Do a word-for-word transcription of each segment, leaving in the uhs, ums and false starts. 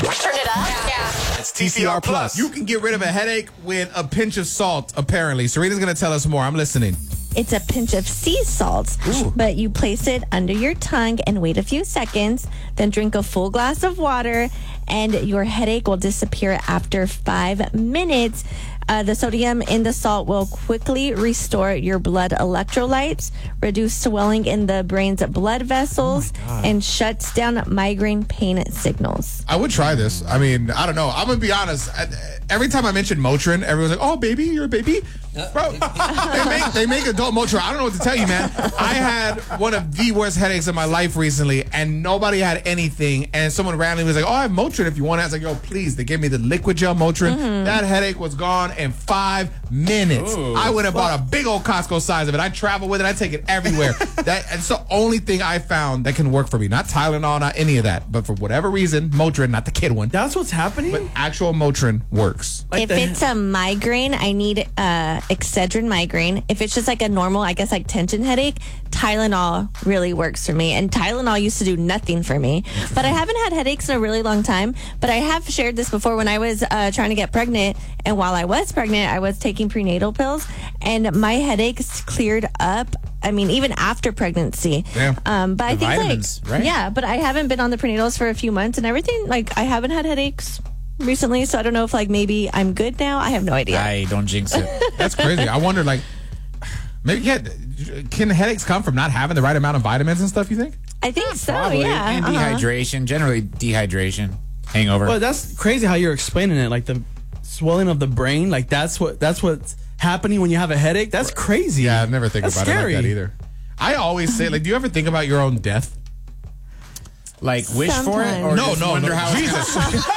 Turn it up. Yeah. It's T C R Plus. You can get rid of a headache with a pinch of salt, apparently. Serena's going to tell us more. I'm listening. It's a pinch of sea salt, Ooh. but you place it under your tongue and wait a few seconds, then drink a full glass of water, and your headache will disappear after five minutes. Uh, the sodium in the salt will quickly restore your blood electrolytes, reduce swelling in the brain's blood vessels, Oh and shuts down migraine pain signals. I would try this. I mean, I don't know. I'm going to be honest. I, every time I mention Motrin, everyone's like, oh, baby, you're a baby? Bro, they make, they make adult Motrin. I don't know what to tell you, man. I had one of the worst headaches of my life recently, and nobody had anything. And someone randomly was like, oh, I have Motrin if you want it. I was like, yo, please. They gave me the liquid gel Motrin. Mm-hmm. That headache was gone in five minutes. Ooh. I went and bought a big old Costco size of it. I travel with it. I take it everywhere. that It's the only thing I found that can work for me. Not Tylenol, not any of that. But for whatever reason, Motrin, not the kid one. That's what's happening? But actual Motrin works. Like if the, it's a migraine, I need uh, Excedrin migraine. If it's just like a normal, I guess like tension headache, Tylenol really works for me. And Tylenol used to do nothing for me. But I haven't had headaches in a really long time. But I have shared this before when I was uh, trying to get pregnant. And while I was pregnant, I was taking prenatal pills. And my headaches cleared up. I mean, even after pregnancy. Yeah. Um, but the I think vitamins, like, right? yeah, but I haven't been on the prenatals for a few months and everything. Like, I haven't had headaches recently, so I don't know if like maybe I'm good now. I have no idea. I don't jinx it. That's crazy. I wonder, like, maybe yeah, can headaches come from not having the right amount of vitamins and stuff, you think? I think so, Probably. yeah. And uh-huh. dehydration, generally dehydration, hangover. Well, that's crazy how you're explaining it. Like the swelling of the brain, like that's what that's what's happening when you have a headache. That's crazy. Yeah, I never think That's about scary. it like that either. I always say, like, do you ever think about your own death? Like wish for it? Sometimes. Or No, just no, wonder no. how Jesus.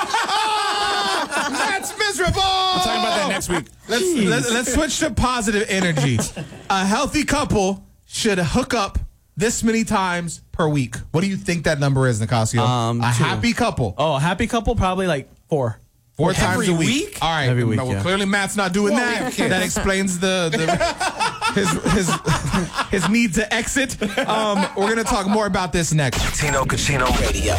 That's miserable. We'll talk about that next week. Let's, let's let's switch to positive energy. A healthy couple should hook up this many times per week. What do you think that number is, Nicasio? Um, a two. happy couple. Oh, a happy couple, probably like four. Four Every times a week. week? All right. Every week, Well, yeah. clearly Matt's not doing Well, we that. have kids. That explains the, the his his his need to exit. Um, we're gonna talk more about this next. Tino Casino Radio.